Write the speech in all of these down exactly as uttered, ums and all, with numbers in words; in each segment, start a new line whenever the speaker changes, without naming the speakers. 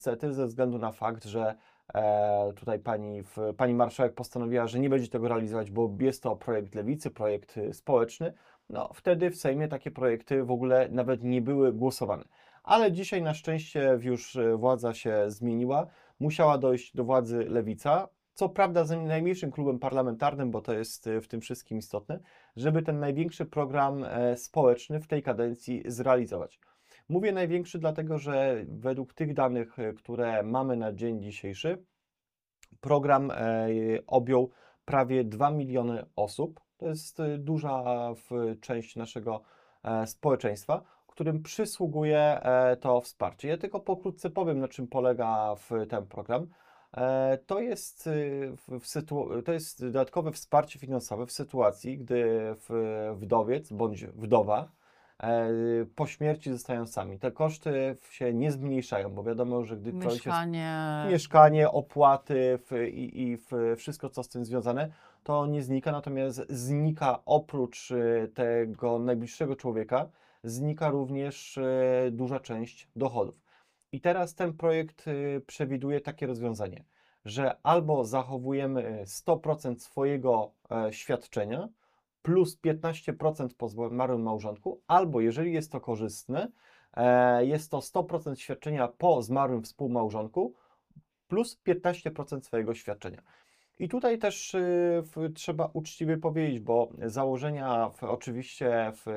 niestety ze względu na fakt, że e, tutaj pani, w, pani marszałek postanowiła, że nie będzie tego realizować, bo jest to projekt lewicy, projekt y, społeczny, no wtedy w Sejmie takie projekty w ogóle nawet nie były głosowane. Ale dzisiaj na szczęście już y, władza się zmieniła, musiała dojść do władzy lewica, co prawda z najmniejszym klubem parlamentarnym, bo to jest y, w tym wszystkim istotne, żeby ten największy program e, społeczny w tej kadencji zrealizować. Mówię największy, dlatego że według tych danych, e, które mamy na dzień dzisiejszy, program e, objął prawie dwa miliony osób. To jest e, duża w, część naszego e, społeczeństwa, którym przysługuje e, to wsparcie. Ja tylko pokrótce powiem, na czym polega w ten program. E, To jest, e, w, w sytu, to jest dodatkowe wsparcie finansowe w sytuacji, gdy w, wdowiec bądź wdowa e, po śmierci zostają sami. Te koszty się nie zmniejszają, bo wiadomo, że gdy ktoś jest
Mieszkanie.
mieszkanie, opłaty w, i, i w wszystko, co z tym związane, to nie znika, natomiast znika oprócz e, tego najbliższego człowieka, znika również e, duża część dochodów. I teraz ten projekt e, przewiduje takie rozwiązanie, że albo zachowujemy sto procent swojego e, świadczenia plus piętnaście procent po zmarłym małżonku, albo jeżeli jest to korzystne, e, jest to sto procent świadczenia po zmarłym współmałżonku, plus piętnaście procent swojego świadczenia. I tutaj też y, w, trzeba uczciwie powiedzieć, bo założenia w, oczywiście w,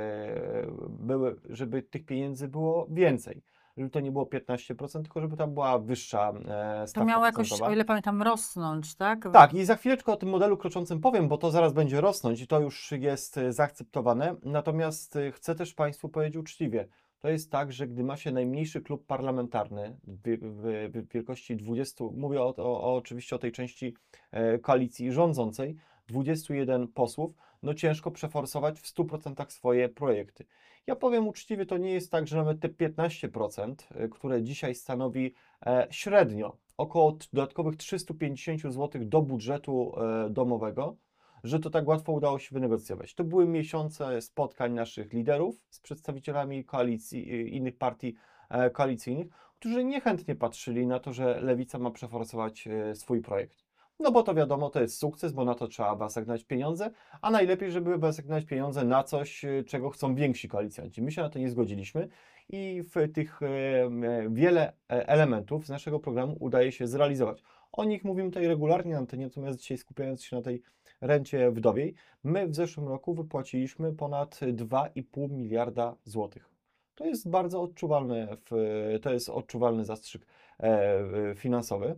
były, żeby tych pieniędzy było więcej. Żeby to nie było piętnaście procent, tylko żeby tam była wyższa e,
To
stawka
miało jakoś,
procentowa.
o ile pamiętam, rosnąć, tak?
Tak, i za chwileczkę o tym modelu kroczącym powiem, bo to zaraz będzie rosnąć i to już jest e, zaakceptowane. Natomiast e, chcę też Państwu powiedzieć uczciwie, to jest tak, że gdy ma się najmniejszy klub parlamentarny w, w, w wielkości dwudziestu, mówię o, o, o, oczywiście o tej części e, koalicji rządzącej, dwudziestu jeden posłów, no ciężko przeforsować w stu procentach swoje projekty. Ja powiem uczciwie, to nie jest tak, że nawet te piętnaście procent, e, które dzisiaj stanowi e, średnio około t- dodatkowych trzysta pięćdziesiąt złotych do budżetu e, domowego, że to tak łatwo udało się wynegocjować. To były miesiące spotkań naszych liderów z przedstawicielami koalicji, y, innych partii e, koalicyjnych, którzy niechętnie patrzyli na to, że Lewica ma przeforsować e, swój projekt. No bo to wiadomo, to jest sukces, bo na to trzeba wyasygnać pieniądze, a najlepiej, żeby wyasygnać pieniądze na coś, e, czego chcą więksi koalicjanci. My się na to nie zgodziliśmy i w tych e, e, wiele e, elementów z naszego programu udaje się zrealizować. O nich mówimy tutaj regularnie na antenie, natomiast dzisiaj skupiając się na tej rencie wdowiej, my w zeszłym roku wypłaciliśmy ponad dwa i pół miliarda złotych. To jest bardzo odczuwalne, w, to jest odczuwalny zastrzyk e, finansowy,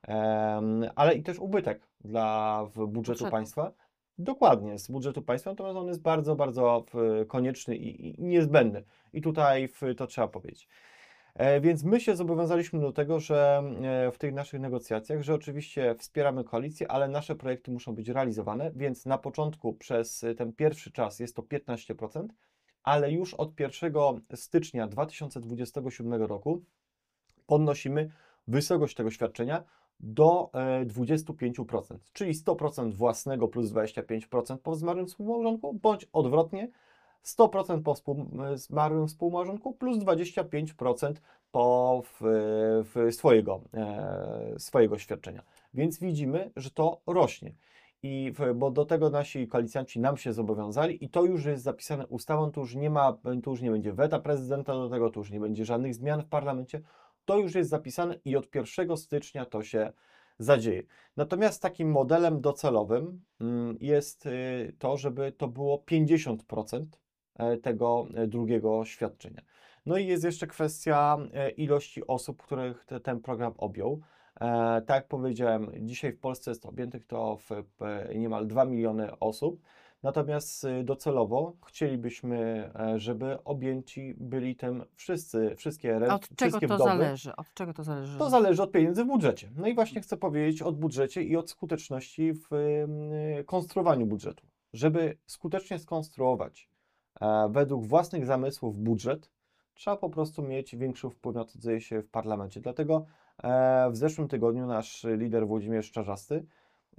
e, ale i też ubytek dla w budżetu
Budżetu.
państwa. Dokładnie, z budżetu państwa, natomiast on jest bardzo, bardzo w, konieczny i, i niezbędny. I tutaj w, to trzeba powiedzieć. E, Więc my się zobowiązaliśmy do tego, że e, w tych naszych negocjacjach, że oczywiście wspieramy koalicję, ale nasze projekty muszą być realizowane, więc na początku przez e, ten pierwszy czas jest to piętnaście procent, ale już od pierwszego stycznia dwa tysiące dwudziestego siódmego roku podnosimy wysokość tego świadczenia do e, dwudziestu pięciu procent, czyli sto procent własnego plus dwadzieścia pięć procent po zmarłym współmałżonku, bądź odwrotnie sto procent po współ, zmarłym współmałżonku plus dwadzieścia pięć procent po w, w swojego, e, swojego świadczenia. Więc widzimy, że to rośnie. I w, bo do tego nasi koalicjanci nam się zobowiązali i to już jest zapisane ustawą, tu już nie ma, tu już nie będzie weta prezydenta do tego, tu już nie będzie żadnych zmian w parlamencie. To już jest zapisane i od pierwszego stycznia to się zadzieje. Natomiast takim modelem docelowym mm, jest y, to, żeby to było pięćdziesiąt procent e, tego e, drugiego świadczenia. No i jest jeszcze kwestia e, ilości osób, których te, ten program objął. E, tak jak powiedziałem, dzisiaj w Polsce jest objętych to w, w niemal dwa miliony osób. Natomiast y, docelowo chcielibyśmy, e, żeby objęci byli tym wszyscy, wszystkie,
A
rent,
od czego
wszystkie
to
wdowy.
zależy? Od czego to zależy?
To zależy od pieniędzy w budżecie. No i właśnie chcę powiedzieć o budżecie i od skuteczności w y, konstruowaniu budżetu. Żeby skutecznie skonstruować e, według własnych zamysłów budżet, trzeba po prostu mieć większy wpływ na to, co dzieje się w parlamencie. Dlatego e, w zeszłym tygodniu nasz lider Włodzimierz Czarzasty, e,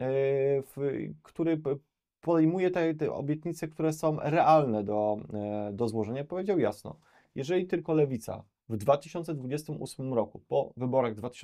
w, który p- podejmuje te, te obietnice, które są realne do, e, do złożenia, powiedział jasno, jeżeli tylko Lewica w dwa tysiące dwudziestym ósmym roku, po wyborach dwa tysiące